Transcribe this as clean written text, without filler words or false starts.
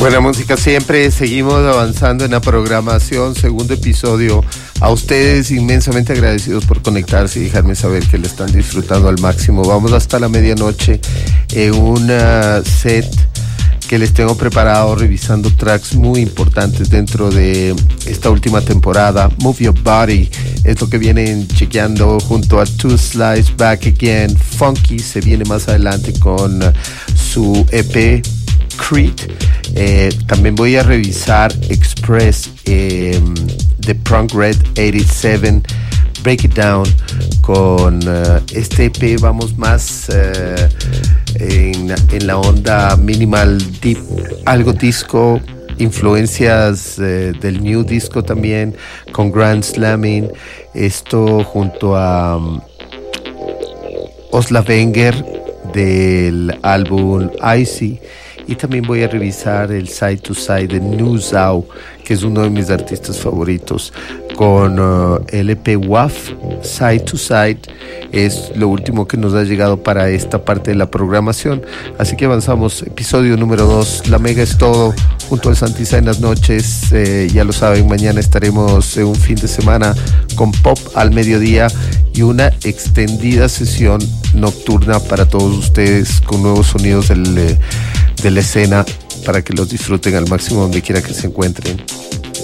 Buena música siempre, seguimos avanzando en la programación, segundo episodio. A ustedes inmensamente agradecidos por conectarse y dejarme saber que le están disfrutando al máximo. Vamos hasta la medianoche en un set que les tengo preparado, revisando tracks muy importantes dentro de esta última temporada. Move Your Body es lo que vienen chequeando junto a Two Slice, Back Again. Funky se viene más adelante con su EP Creed. También voy a revisar Express de Prunk Red 87, Break It Down. Con este EP vamos más en la onda minimal deep, algo disco, influencias del new disco también, con Grand Slamming. Esto junto a Osla Wenger del álbum Icy. Y también voy a revisar el Side to Side de Nu Zhao, que es uno de mis artistas favoritos, con el EP WAF. Side to Side es lo último que nos ha llegado para esta parte de la programación. Así que avanzamos, episodio número 2. La Mega es todo, junto al Santiza en las noches. Ya lo saben, mañana estaremos en un fin de semana con pop al mediodía y una extendida sesión nocturna para todos ustedes con nuevos sonidos de la escena, para que los disfruten al máximo donde quiera que se encuentren.